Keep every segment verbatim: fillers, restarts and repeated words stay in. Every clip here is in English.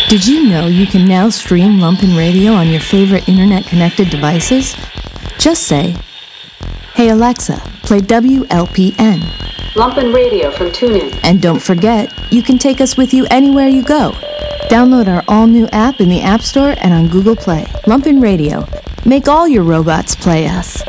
Did you know you can now stream Lumpen Radio on your favorite internet-connected devices? Just say, "Hey Alexa, play W L P N." Lumpen Radio from TuneIn. And don't forget, you can take us with you anywhere you go. Download our all-new app in the App Store and on Google Play. Lumpen Radio. Make all your robots play us.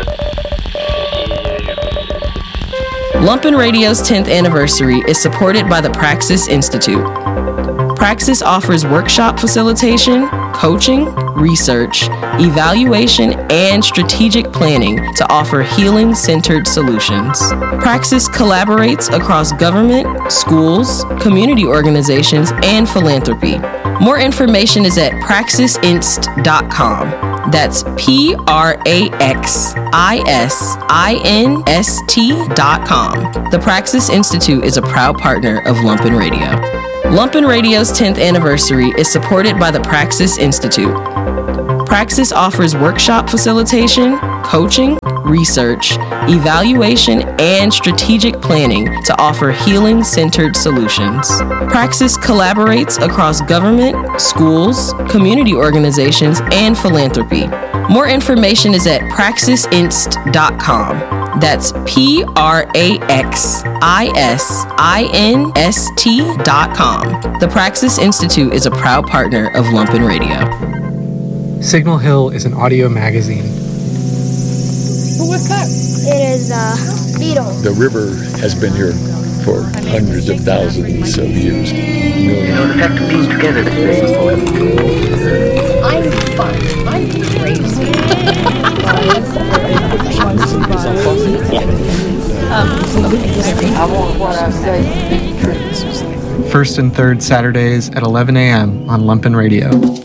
Lumpen Radio's tenth anniversary is supported by the Praxis Institute. Praxis offers workshop facilitation, coaching, research, evaluation, and strategic planning to offer healing-centered solutions. Praxis collaborates across government, schools, community organizations, and philanthropy. More information is at praxis inst dot com. That's P R A X I S I N S T dot com. The Praxis Institute is a proud partner of Lumpen Radio. Lumpen Radio's tenth anniversary is supported by the Praxis Institute. Praxis offers workshop facilitation, coaching, research, evaluation, and strategic planning to offer healing-centered solutions. Praxis collaborates across government, schools, community organizations, and philanthropy. More information is at praxis inst dot com. That's P R A X I S I N S T dot com. The Praxis Institute is a proud partner of Lumpen Radio. Signal Hill is an audio magazine. Who was that? It is a beetle. The river has been here for hundreds of thousands of years. You know, the fact of being together is I'm fun. I'm crazy. I want what I say. First and third Saturdays at eleven a.m. on Lumpen Radio.